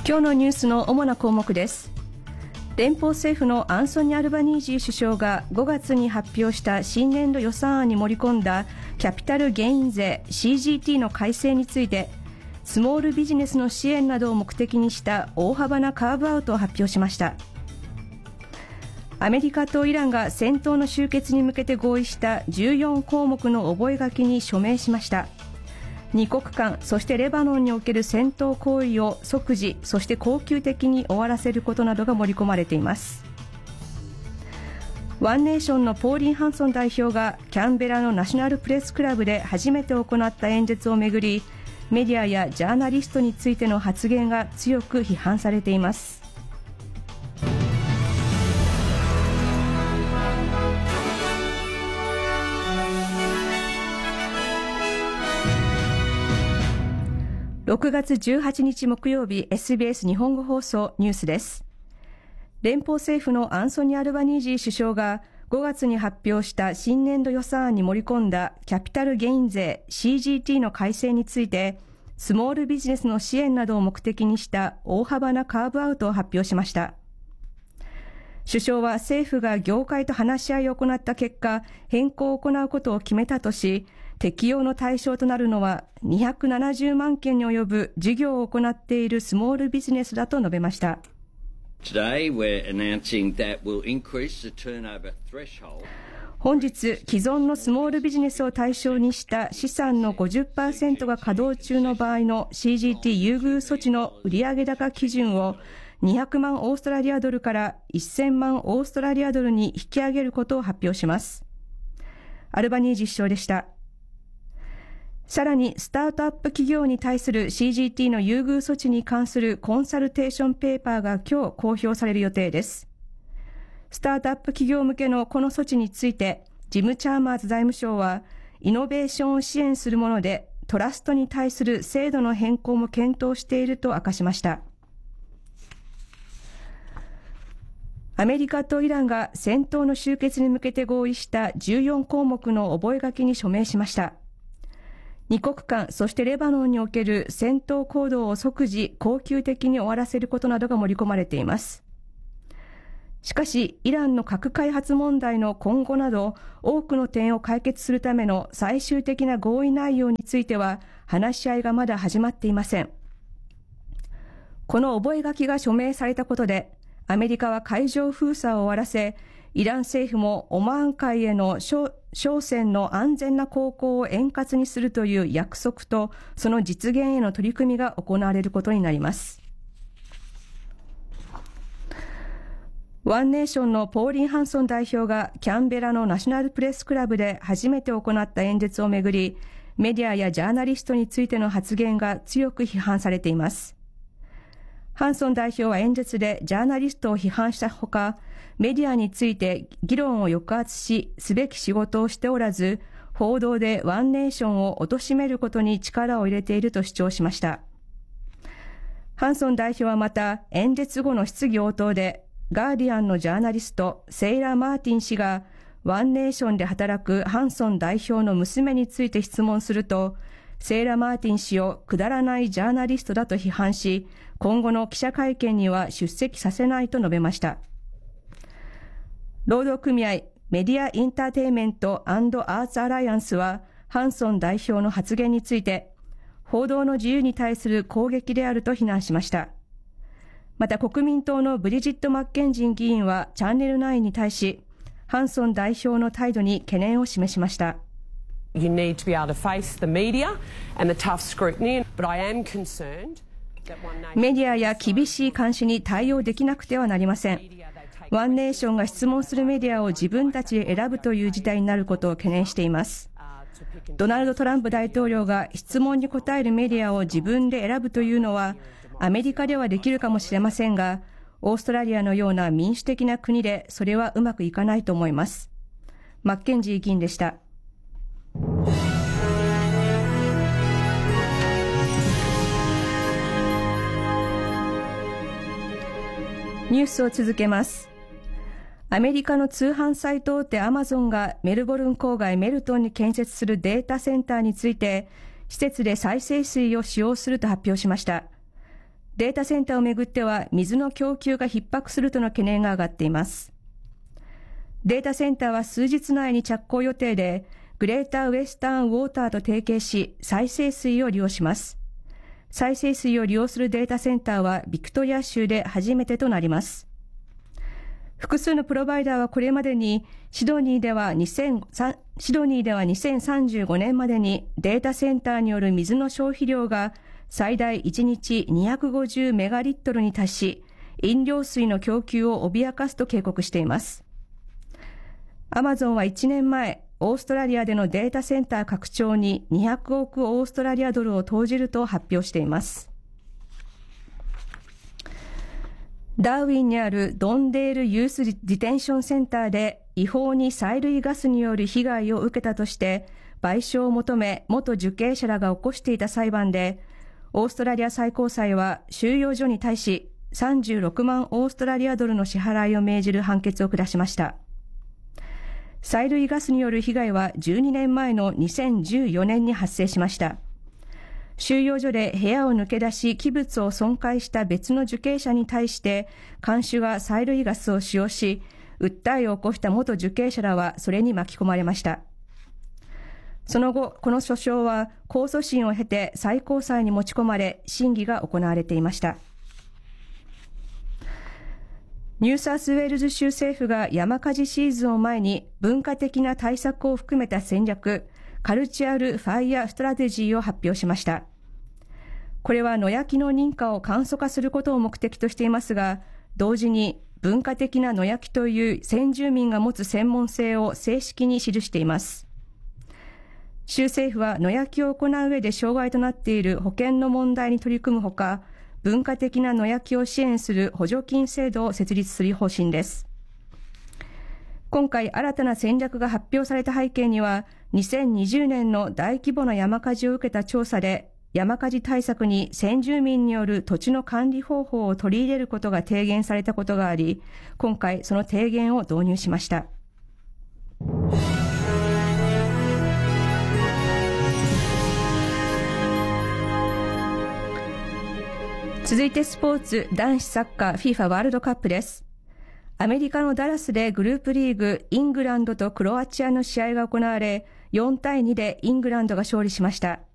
今日のニュースの主な項目です。連邦政府のアンソニー・アルバニージー首相が5月に発表した新年度予算案に盛り込んだキャピタルゲイン税 CGT の改正について、スモールビジネスの支援などを目的にした大幅なカーブアウトを発表しました。アメリカとイランが戦闘の終結に向けて合意した14項目の覚書に署名しました。2国間、そしてレバノンにおける戦闘行為を即時、そして恒久的に終わらせることなどが盛り込まれています。ワンネーションのポーリン・ハンソン代表がキャンベラのナショナルプレスクラブで初めて行った演説をめぐり、メディアやジャーナリストについての発言が強く批判されています。6月18日木曜日、 SBS 日本語放送ニュースです。連邦政府のアンソニー・アルバニージー首相が5月に発表した新年度予算案に盛り込んだキャピタルゲイン税 CGT の改正について、スモールビジネスの支援などを目的にした大幅なカーブアウトを発表しました。首相は政府が業界と話し合いを行った結果、変更を行うことを決めたとし、適用の対象となるのは270万件に及ぶ事業を行っているスモールビジネスだと述べました。本日、既存のスモールビジネスを対象にした資産の 50% が稼働中の場合の CGT 優遇措置の売上高基準を200万オーストラリアドルから1000万オーストラリアドルに引き上げることを発表します。アルバニージー首相でした。さらに、スタートアップ企業に対する CGT の優遇措置に関するコンサルテーションペーパーが今日公表される予定です。スタートアップ企業向けのこの措置について、ジム・チャーマーズ財務相は、イノベーションを支援するもので、トラストに対する制度の変更も検討していると明かしました。アメリカとイランが戦闘の終結に向けて合意した14項目の覚書に署名しました。2国間、そしてレバノンにおける戦闘行動を即時、恒久的に終わらせることなどが盛り込まれています。しかし、イランの核開発問題の今後など、多くの点を解決するための最終的な合意内容については、話し合いがまだ始まっていません。この覚書が署名されたことで、アメリカは海上封鎖を終わらせ、イラン政府もオマーン海への商船の安全な航行を円滑にするという約束と、その実現への取り組みが行われることになります。ワンネーションのポーリン・ハンソン代表がキャンベラのナショナルプレスクラブで初めて行った演説をめぐり、メディアやジャーナリストについての発言が強く批判されています。ハンソン代表は演説でジャーナリストを批判したほか、メディアについて議論を抑圧し、すべき仕事をしておらず、報道でワンネーションを貶めることに力を入れていると主張しました。ハンソン代表はまた、演説後の質疑応答で、ガーディアンのジャーナリスト、セイラ・マーティン氏が、ワンネーションで働くハンソン代表の娘について質問すると、セイラ・マーティン氏をくだらないジャーナリストだと批判し、今後の記者会見には出席させないと述べました。労働組合メディアインターテイメント&アーツアライアンスは、ハンソン代表の発言について、報道の自由に対する攻撃であると非難しました。また国民党のブリジット・マッケンジン議員はチャンネル9に対し、ハンソン代表の態度に懸念を示しました。 You need to be able to face the media and the tough scrutiny, but I am concerned that one nation... メディアや厳しい監視に対応できなくてはなりません。ワンネーションが質問するメディアを自分たちで選ぶという事態になることを懸念しています。ドナルド・トランプ大統領が質問に答えるメディアを自分で選ぶというのは、アメリカではできるかもしれませんが、オーストラリアのような民主的な国でそれはうまくいかないと思います。マッケンジー議員でした。ニュースを続けます。アメリカの通販サイト大手アマゾンがメルボルン郊外メルトンに建設するデータセンターについて、施設で再生水を使用すると発表しました。 データセンターをめぐっては水の供給が逼迫するとの懸念が上がっています。データセンターは数日内に着工予定で、グレーターウェスタンウォーターと提携し、再生水を利用します。再生水を利用するデータセンターはビクトリア州で初めてとなります。複数のプロバイダーはこれまでにシドニーでは2035年までにデータセンターによる水の消費量が最大1日250メガリットルに達し、飲料水の供給を脅かすと警告しています。アマゾンは1年前、オーストラリアでのデータセンター拡張に200億オーストラリアドルを投じると発表しています。ダーウィンにあるドンデールユースディテンションセンターで違法に催涙ガスによる被害を受けたとして賠償を求め元受刑者らが起こしていた裁判で、オーストラリア最高裁は収容所に対し36万オーストラリアドルの支払いを命じる判決を下しました。催涙ガスによる被害は12年前の2014年に発生しました。収容所で部屋を抜け出し器物を損壊した別の受刑者に対して看守が催涙ガスを使用し、訴えを起こした元受刑者らはそれに巻き込まれました。その後、この訴訟は控訴審を経て最高裁に持ち込まれ、審議が行われていました。ニューサウスウェールズ州政府が山火事シーズンを前に文化的な対策を含めた戦略、カルチャルファイヤーストラテジーを発表しました。これは野焼きの認可を簡素化することを目的としていますが、同時に文化的な野焼きという先住民が持つ専門性を正式に記しています。州政府は野焼きを行う上で障害となっている保険の問題に取り組むほか、文化的な野焼きを支援する補助金制度を設立する方針です。今回新たな戦略が発表された背景には、2020年の大規模な山火事を受けた調査で、山火事対策に先住民による土地の管理方法を取り入れることが提言されたことがあり、今回その提言を導入しました。続いてスポーツ、男子サッカー FIFA ワールドカップです。アメリカのダラスでグループリーグイングランドとクロアチアの試合が行われ、4対2でイングランドが勝利しました。